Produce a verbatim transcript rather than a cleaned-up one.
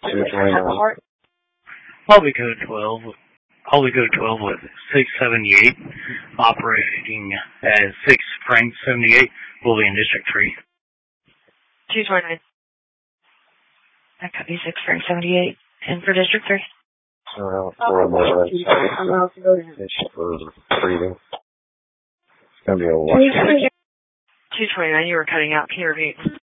two twenty-nine. Holly code twelve. Holly code twelve with six seventy-eight, operating as six Frank seventy-eight, will be in District three. two twenty-nine. That could be six Frank seventy-eight. And for District three? Well, four more. It's for breathing. It's going to be a lot. two twenty-nine, you were cutting out. Can you repeat?